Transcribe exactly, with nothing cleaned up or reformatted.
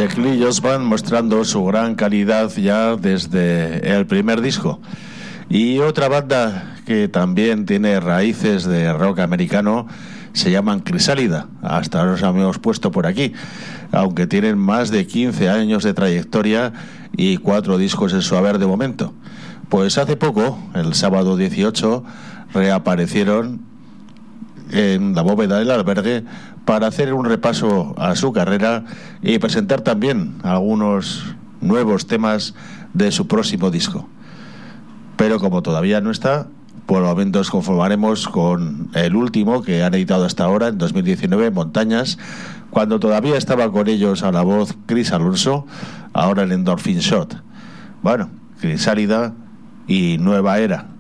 The Clillos van mostrando su gran calidad ya desde el primer disco. Y otra banda que también tiene raíces de rock americano se llaman Crisálida. Hasta ahora los hemos puesto por aquí, aunque tienen más de quince años de trayectoria y cuatro discos en su haber de momento. Pues hace poco, el sábado dieciocho, reaparecieron en la bóveda del albergue para hacer un repaso a su carrera y presentar también algunos nuevos temas de su próximo disco. Pero como todavía no está, por el momento nos conformaremos con el último que han editado hasta ahora, en dos mil diecinueve, Montañas, cuando todavía estaba con ellos a la voz Chris Alonso, ahora el Endorphin Shot. Bueno, Crisálida y Nueva Era.